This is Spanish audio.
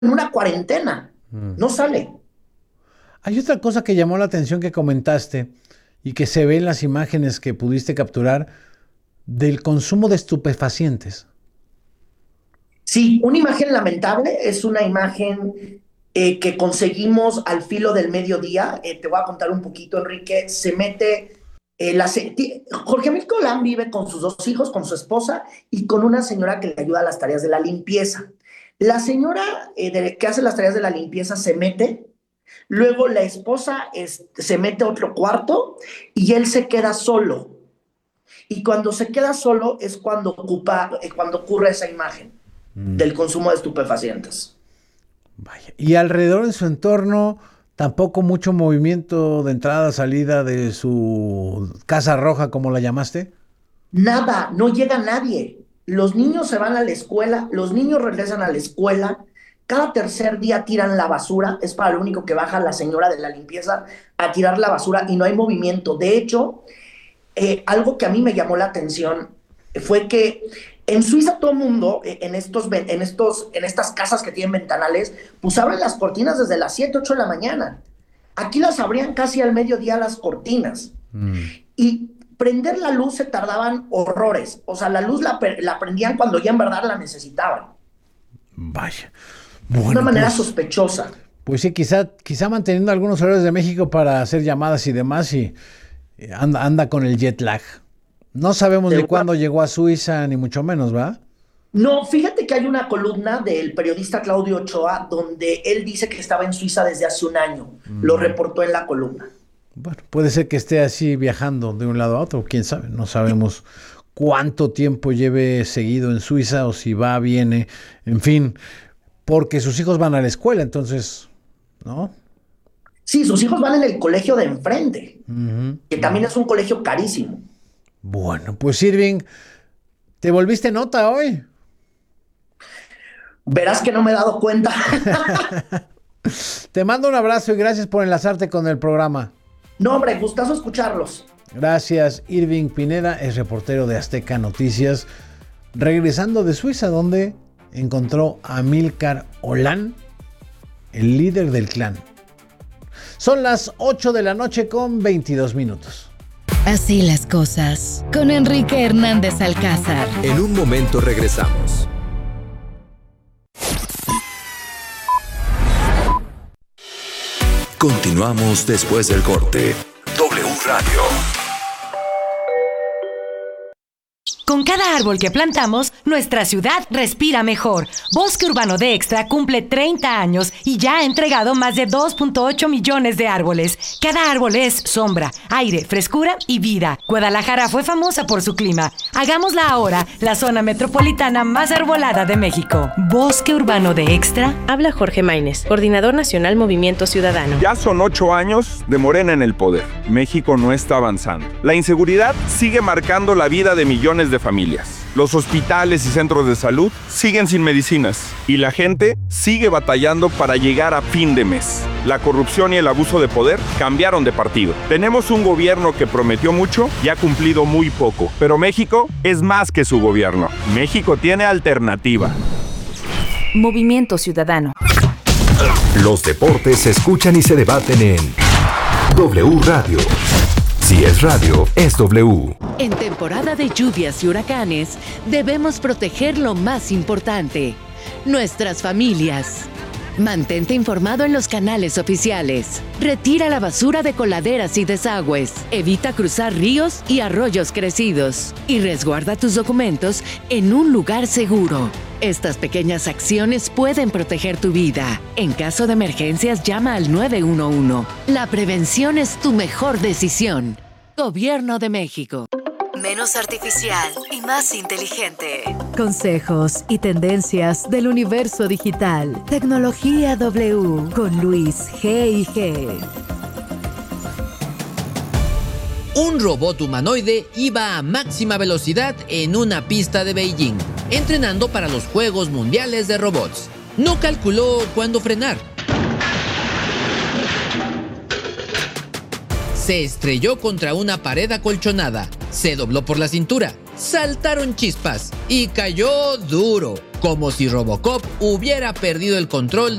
en una cuarentena. No sale. Hay otra cosa que llamó la atención que comentaste y que se ve en las imágenes que pudiste capturar del consumo de estupefacientes. Sí, una imagen lamentable es una imagen que conseguimos al filo del mediodía. Te voy a contar un poquito, Enrique. Se mete. Jorge Emil Colán vive con sus dos hijos, con su esposa y con una señora que le ayuda a las tareas de la limpieza. La señora que hace las tareas de la limpieza se mete, luego la esposa se mete a otro cuarto y él se queda solo. Y cuando se queda solo es cuando ocurre esa imagen del consumo de estupefacientes. Vaya. Y alrededor en su entorno, tampoco mucho movimiento de entrada, salida de su casa roja, como la llamaste. Nada, no llega nadie. Los niños se van a la escuela, los niños regresan a la escuela, cada tercer día tiran la basura, es para lo único que baja la señora de la limpieza a tirar la basura y no hay movimiento. De hecho, algo que a mí me llamó la atención fue que en Suiza todo el mundo, en estas casas que tienen ventanales, pues abren las cortinas desde las 7, 8 de la mañana. Aquí las abrían casi al mediodía las cortinas. Y prender la luz se tardaban horrores. O sea, la luz la prendían cuando ya en verdad la necesitaban. Vaya. De Bueno, una manera sospechosa. Pues sí, quizá manteniendo algunos horarios de México para hacer llamadas y demás, y anda con el jet lag. No sabemos ni cuándo llegó a Suiza, ni mucho menos, ¿va? No, fíjate que hay una columna del periodista Claudio Ochoa donde él dice que estaba en Suiza desde hace un año. Lo reportó en la columna. Bueno, puede ser que esté así viajando de un lado a otro, quién sabe. No sabemos cuánto tiempo lleve seguido en Suiza o si va, viene, en fin, porque sus hijos van a la escuela, entonces, ¿no? Sí, sus hijos van en el colegio de enfrente, que también es un colegio carísimo. Bueno, pues Irving, ¿te volviste nota hoy? Verás que no me he dado cuenta. Te mando un abrazo y gracias por enlazarte con el programa. No, hombre, gustazo escucharlos. Gracias, Irving Pineda, es reportero de Azteca Noticias, regresando de Suiza, donde encontró a Amílcar Olán, el líder del clan. Son las 8 de la noche con 22 minutos. Así las cosas, con Enrique Hernández Alcázar. En un momento regresamos. Continuamos después del corte. W Radio. Con cada árbol que plantamos, nuestra ciudad respira mejor. Bosque Urbano de Extra cumple 30 años y ya ha entregado más de 2.8 millones de árboles. Cada árbol es sombra, aire, frescura y vida. Guadalajara fue famosa por su clima. Hagámosla ahora la zona metropolitana más arbolada de México. Bosque Urbano de Extra. Habla Jorge Maínez, Coordinador Nacional Movimiento Ciudadano. Ya son 8 años de Morena en el poder. México no está avanzando. La inseguridad sigue marcando la vida de millones de familias. Los hospitales y centros de salud siguen sin medicinas y la gente sigue batallando para llegar a fin de mes. La corrupción y el abuso de poder cambiaron de partido. Tenemos un gobierno que prometió mucho y ha cumplido muy poco, pero México es más que su gobierno. México tiene alternativa. Movimiento Ciudadano. Los deportes se escuchan y se debaten en W Radio. Si es radio, es W. En temporada de lluvias y huracanes, debemos proteger lo más importante, nuestras familias. Mantente informado en los canales oficiales. Retira la basura de coladeras y desagües. Evita cruzar ríos y arroyos crecidos. Y resguarda tus documentos en un lugar seguro. Estas pequeñas acciones pueden proteger tu vida. En caso de emergencias, llama al 911. La prevención es tu mejor decisión. Gobierno de México. Menos artificial y más inteligente. Consejos y tendencias del universo digital. Tecnología W con Luis G&G. Un robot humanoide iba a máxima velocidad en una pista de Beijing, entrenando para los Juegos Mundiales de Robots. No calculó cuándo frenar. Se estrelló contra una pared acolchonada, se dobló por la cintura, saltaron chispas y cayó duro, como si Robocop hubiera perdido el control